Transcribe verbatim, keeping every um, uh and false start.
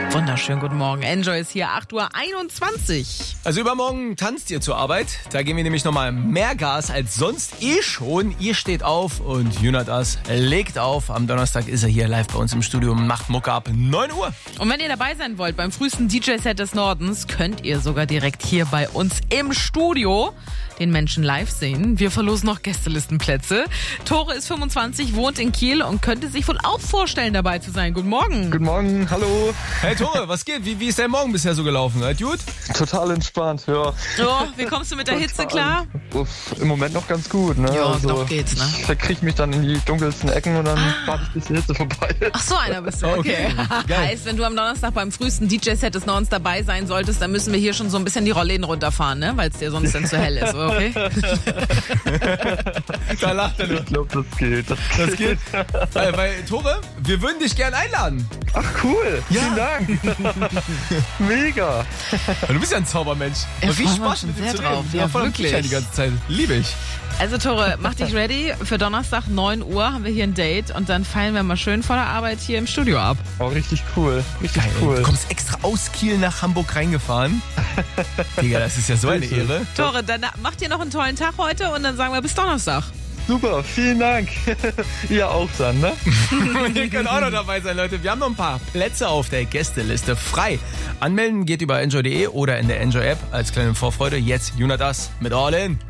Wunderschönen guten Morgen. Enjoy ist hier, acht Uhr einundzwanzig. Also übermorgen tanzt ihr zur Arbeit. Da geben wir nämlich nochmal mehr Gas als sonst eh schon. Ihr steht auf und Jonas legt auf. Am Donnerstag ist er hier live bei uns im Studio und macht Mucke ab neun Uhr. Und wenn ihr dabei sein wollt beim frühesten D J-Set des Nordens, könnt ihr sogar direkt hier bei uns im Studio den Menschen live sehen. Wir verlosen noch Gästelistenplätze. Tore ist fünfundzwanzig, wohnt in Kiel und könnte sich wohl auch vorstellen, dabei zu sein. Guten Morgen. Guten Morgen, hallo. Hey Tore, was geht? Wie, wie ist dein Morgen bisher so gelaufen? Alles gut? Total entspannt, ja. So, wie kommst du mit der Total. Hitze klar? Uff, im Moment noch ganz gut, ne? Ja, noch geht's, ne? Ich verkriech mich dann in die dunkelsten Ecken und dann ah. warte ich, bis die Hitze vorbei ist. Ach so, einer bist du, okay. okay. Heißt, wenn du am Donnerstag beim frühesten D J-Set des Nordens dabei sein solltest, dann müssen wir hier schon so ein bisschen die Rollläden runterfahren, ne? Weil es dir sonst dann zu hell ist, okay? Da lacht er nur. Ich glaube, das geht. Das, Das geht. Weil, weil, Tore, wir würden dich gern einladen. Ach cool, Ja. vielen Dank. Mega. Du bist ja ein Zaubermensch. Ja, Und richtig freuen wir Spaß uns mit dir sehr zu drauf. reden. Ja, voll am wirklich. Kichern die ganze Zeit. Liebe ich. Also Tore, mach dich ready. Für Donnerstag neun Uhr haben wir hier ein Date und dann feiern wir mal schön vor der Arbeit hier im Studio ab. Oh, richtig cool. Richtig Geil. cool. Du kommst extra aus Kiel nach Hamburg reingefahren. Digga, das ist ja so eine Richtig. Ehre. Tore, dann macht ihr noch einen tollen Tag heute und dann sagen wir bis Donnerstag. Super, vielen Dank. Ihr auch dann, ne? Und ihr könnt auch noch dabei sein, Leute. Wir haben noch ein paar Plätze auf der Gästeliste frei. Anmelden geht über enjoy punkt de oder in der Enjoy-App als kleine Vorfreude. Jetzt Jonas mit All In.